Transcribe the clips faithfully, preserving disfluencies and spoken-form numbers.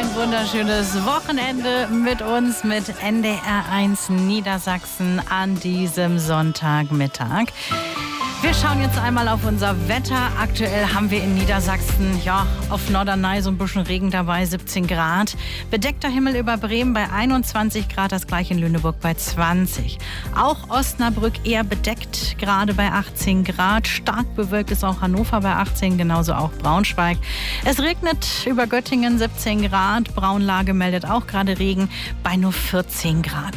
ein wunderschönes Wochenende mit uns, mit N D R eins Niedersachsen an diesem Sonntagmittag. Wir schauen jetzt einmal auf unser Wetter. Aktuell haben wir in Niedersachsen, ja, auf Norderney so ein bisschen Regen dabei, siebzehn Grad. Bedeckter Himmel über Bremen bei einundzwanzig Grad, das gleiche in Lüneburg bei zwanzig. Auch Osnabrück eher bedeckt, gerade bei achtzehn Grad. Stark bewölkt ist auch Hannover bei achtzehn, genauso auch Braunschweig. Es regnet über Göttingen, siebzehn Grad. Braunlage meldet auch gerade Regen bei nur vierzehn Grad.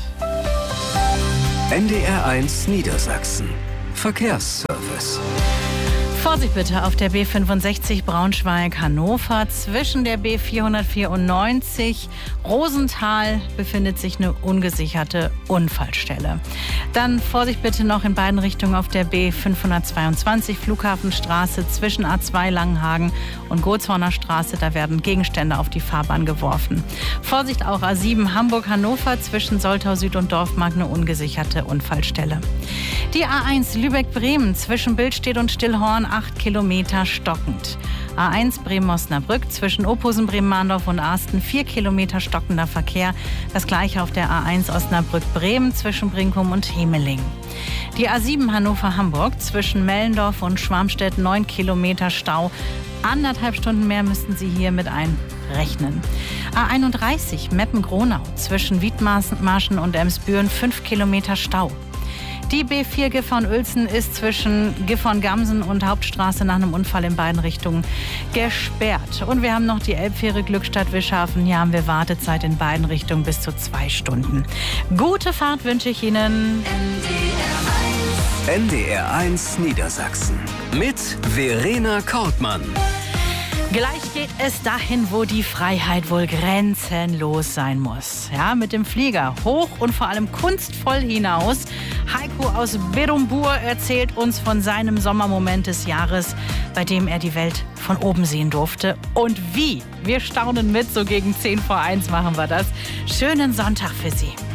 N D R eins Niedersachsen. Verkehrsservice. Vorsicht bitte auf der B fünfundsechzig Braunschweig-Hannover. Zwischen der B vierhundertvierundneunzig Rosenthal befindet sich eine ungesicherte Unfallstelle. Dann Vorsicht bitte noch in beiden Richtungen auf der B fünfhundertzweiundzwanzig Flughafenstraße zwischen A zwei Langenhagen und Gotshorner Straße. Da werden Gegenstände auf die Fahrbahn geworfen. Vorsicht auch A sieben Hamburg-Hannover zwischen Soltau Süd und Dorfmark, eine ungesicherte Unfallstelle. Die A eins Lübeck-Bremen zwischen Billstedt und Stillhorn acht Kilometer stockend. A eins Bremen-Osnabrück zwischen Ophusen, Bremen-Mahndorf und Arsten vier Kilometer stockender Verkehr. Das gleiche auf der A eins Osnabrück-Bremen zwischen Brinkum und Hemeling. Die A sieben Hannover-Hamburg zwischen Mellendorf und Schwarmstedt neun Kilometer Stau. Anderthalb Stunden mehr müssten Sie hier mit einrechnen. A einunddreißig Meppen-Gronau zwischen Wiedmarschen und Emsbüren fünf Kilometer Stau. Die B vier Gifhorn-Uelzen ist zwischen Gifhorn-Gamsen und Hauptstraße nach einem Unfall in beiden Richtungen gesperrt. Und wir haben noch die Elbfähre Glückstadt-Wischhafen. Hier haben wir Wartezeit in beiden Richtungen bis zu zwei Stunden. Gute Fahrt wünsche ich Ihnen. N D R eins Niedersachsen mit Verena Kortmann. Gleich geht es dahin, wo die Freiheit wohl grenzenlos sein muss. Ja, mit dem Flieger hoch und vor allem kunstvoll hinaus. Heiko aus Berumbur erzählt uns von seinem Sommermoment des Jahres, bei dem er die Welt von oben sehen durfte. Und wie? Wir staunen mit, so gegen zehn vor eins machen wir das. Schönen Sonntag für Sie.